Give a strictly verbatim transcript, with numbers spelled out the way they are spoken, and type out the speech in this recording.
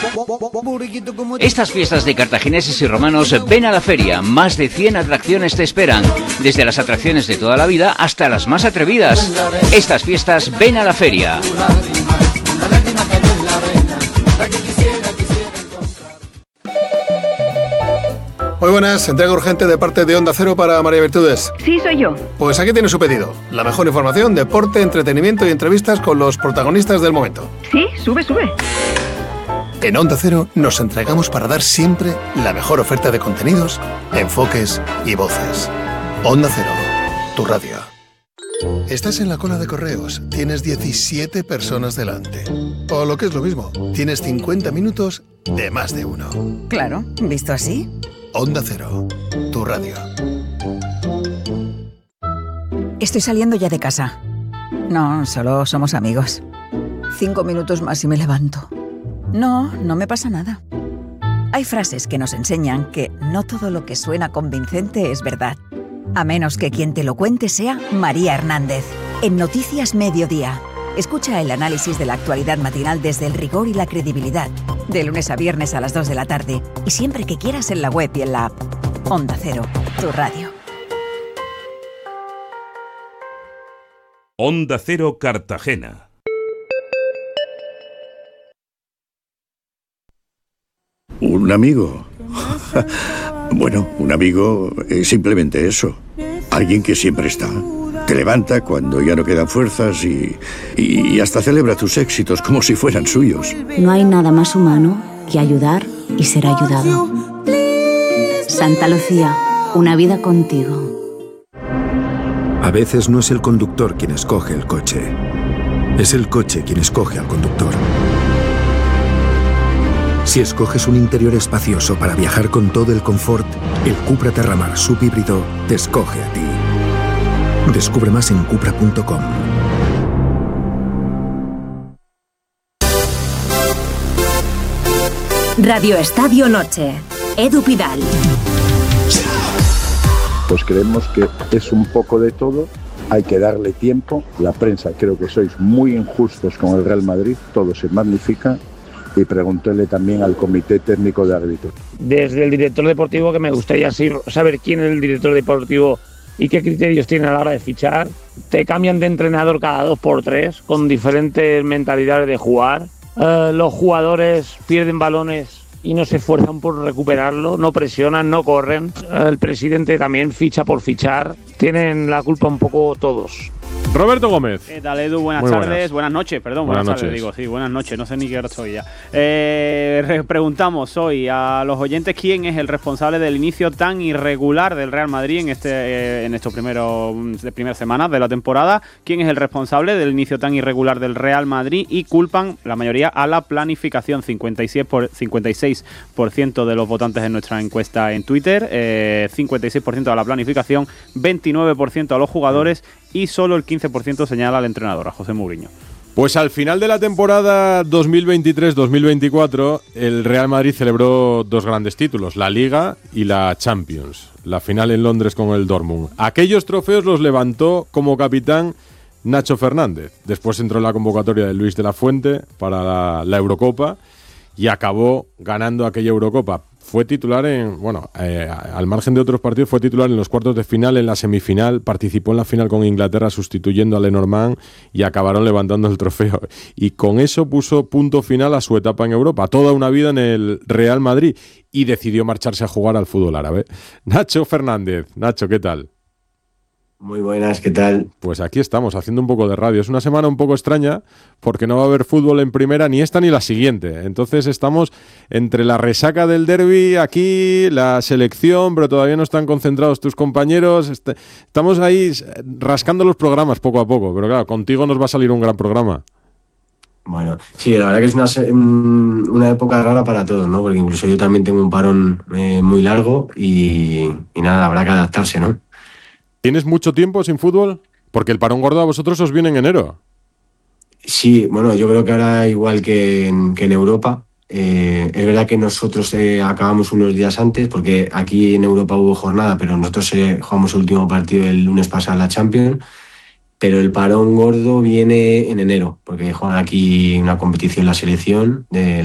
Estas fiestas de cartagineses y romanos, ven a la feria. Más de cien atracciones te esperan, desde las atracciones de toda la vida hasta las más atrevidas. Estas fiestas, ven a la feria. Muy buenas, entrega urgente de parte de Onda Cero para María Virtudes. Sí, soy yo. Pues aquí tiene su pedido. La mejor información, deporte, entretenimiento y entrevistas con los protagonistas del momento. Sí, sube, sube. En Onda Cero nos entregamos para dar siempre la mejor oferta de contenidos, enfoques y voces. Onda Cero, tu radio. Estás en la cola de correos, tienes diecisiete personas delante. O lo que es lo mismo, tienes cincuenta minutos de más de uno. Claro, visto así. Onda Cero, tu radio. Estoy saliendo ya de casa. No, solo somos amigos. Cinco minutos más y me levanto. No, no me pasa nada. Hay frases que nos enseñan que no todo lo que suena convincente es verdad. A menos que quien te lo cuente sea María Hernández. En Noticias Mediodía. Escucha el análisis de la actualidad matinal desde el rigor y la credibilidad. De lunes a viernes a las dos de la tarde. Y siempre que quieras en la web y en la app. Onda Cero, tu radio. Onda Cero Cartagena. ¿Un amigo? Bueno, un amigo es simplemente eso. Alguien que siempre está. Te levanta cuando ya no quedan fuerzas y, y hasta celebra tus éxitos como si fueran suyos. No hay nada más humano que ayudar y ser ayudado. Santa Lucía, una vida contigo. A veces no es el conductor quien escoge el coche. Es el coche quien escoge al conductor. Si escoges un interior espacioso para viajar con todo el confort, el Cupra Terramar subhíbrido te escoge a ti. Descubre más en cupra punto com. Radio Estadio Noche. Edu Pidal. Pues creemos que es un poco de todo. Hay que darle tiempo. La prensa, creo que sois muy injustos con el Real Madrid. Todo se magnifica. Y preguntéle también al comité técnico de árbitros. Desde el director deportivo, que me gustaría saber quién es el director deportivo y qué criterios tiene a la hora de fichar. Te cambian de entrenador cada dos por tres, con diferentes mentalidades de jugar. Uh, los jugadores pierden balones y no se esfuerzan por recuperarlo, no presionan, no corren. Uh, el presidente también ficha por fichar. Tienen la culpa un poco todos. Roberto Gómez. ¿Qué tal, Edu? Buenas Muy tardes, buenas. buenas noches, perdón, buenas, buenas noches. tardes, digo, sí, buenas noches, no sé ni qué hora estoy ya. Eh, preguntamos hoy a los oyentes quién es el responsable del inicio tan irregular del Real Madrid en este eh, en estos primeros de primeras semanas de la temporada. ¿Quién es el responsable del inicio tan irregular del Real Madrid? Y culpan la mayoría a la planificación. cincuenta y seis por, cincuenta y seis por ciento de los votantes en nuestra encuesta en Twitter, eh, cincuenta y seis por ciento a la planificación, veintinueve por ciento a los jugadores y solo el quince por ciento señala al entrenador, a José Mourinho. Pues al final de la temporada dos mil veintitrés dos mil veinticuatro, el Real Madrid celebró dos grandes títulos, la Liga y la Champions. La final en Londres con el Dortmund. Aquellos trofeos los levantó como capitán Nacho Fernández. Después entró en la convocatoria de Luis de la Fuente para la, la Eurocopa y acabó ganando aquella Eurocopa. Fue titular en, bueno, eh, al margen de otros partidos, fue titular en los cuartos de final, en la semifinal, participó en la final con Inglaterra sustituyendo a Lenormand y acabaron levantando el trofeo. Y con eso puso punto final a su etapa en Europa, toda una vida en el Real Madrid, y decidió marcharse a jugar al fútbol árabe. Nacho Fernández. Nacho, ¿qué tal? Muy buenas, ¿qué tal? Pues aquí estamos, haciendo un poco de radio. Es una semana un poco extraña porque no va a haber fútbol en primera ni esta ni la siguiente. Entonces estamos entre la resaca del derbi, aquí, la selección, pero todavía no están concentrados tus compañeros. Estamos ahí rascando los programas poco a poco, pero claro, contigo nos va a salir un gran programa. Bueno, sí, la verdad que es una, una época rara para todos, ¿no? Porque incluso yo también tengo un parón eh, muy largo y, y nada, habrá que adaptarse, ¿no? ¿Tienes mucho tiempo sin fútbol? Porque el parón gordo a vosotros os viene en enero. Sí, bueno, yo creo que ahora igual que en, que en Europa. Eh, es verdad que nosotros eh, acabamos unos días antes, porque aquí en Europa hubo jornada, pero nosotros eh, jugamos el último partido el lunes pasado la Champions. Pero el parón gordo viene en enero, porque juegan aquí una competición la selección de